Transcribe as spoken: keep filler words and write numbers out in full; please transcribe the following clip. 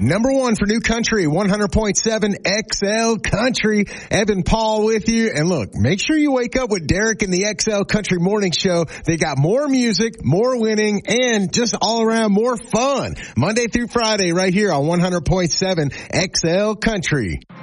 Number one for new country, one hundred point seven X L Country. Evan Paul with you. And look, make sure you wake up with Derek and the X L Country Morning Show. They got more music, more winning, and just all around more fun. Monday through Friday right here on one hundred point seven X L Country.